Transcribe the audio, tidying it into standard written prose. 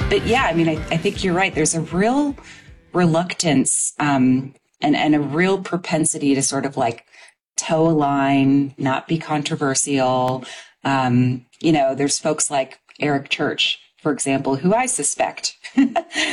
But yeah, I mean, I think you're right. There's a real reluctance and a real propensity to sort of like toe a line, not be controversial. There's folks like Eric Church, for example, who I suspect